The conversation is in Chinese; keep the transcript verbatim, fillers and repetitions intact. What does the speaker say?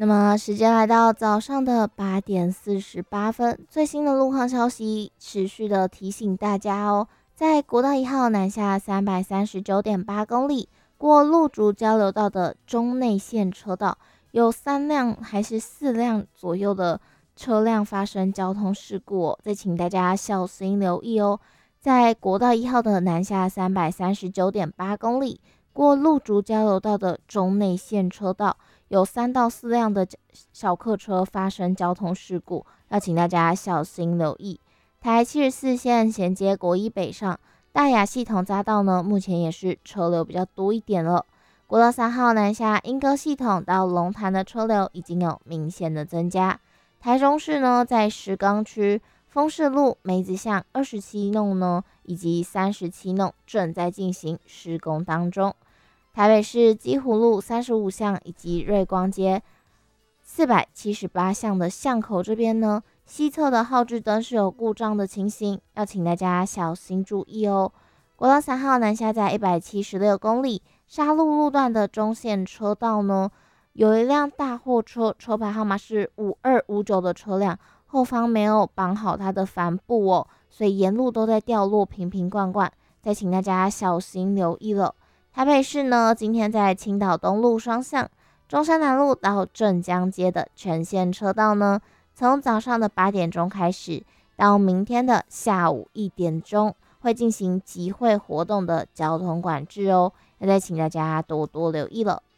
那么时间来到早上的八点四十八分，最新的路况消息持续的提醒大家哦，在国道一号南下三百三十九点八公里过路竹交流道的中内线车道，有三辆还是四辆左右的车辆发生交通事故哦，再请大家小心留意哦。在国道一号的南下三百三十九点八公里过路竹交流道的中内线车道，有三到四辆的小客车发生交通事故，要请大家小心留意。台七十四线衔接国一北上大雅系统匝道呢，目前也是车流比较多一点了。国道三号南下莺歌系统到龙潭的车流已经有明显的增加。台中市呢，在石冈区丰市路梅子巷二十七弄呢，以及三十七弄正在进行施工当中。台北市基湖路三十五巷以及瑞光街四百七十八巷的巷口这边呢，西侧的号志灯是有故障的情形，要请大家小心注意哦。国道三号南下在一百七十六公里沙鹿路段的中线车道呢，有一辆大货车，车牌号码是五二五九的车辆，后方没有绑好它的帆布哦，所以沿路都在掉落瓶瓶罐罐，再请大家小心留意了。台北市呢，今天在青岛东路双向中山南路到镇江街的全线车道呢，从早上的八点钟开始，到明天的下午一点钟，会进行集会活动的交通管制哦，要再请大家多多留意了。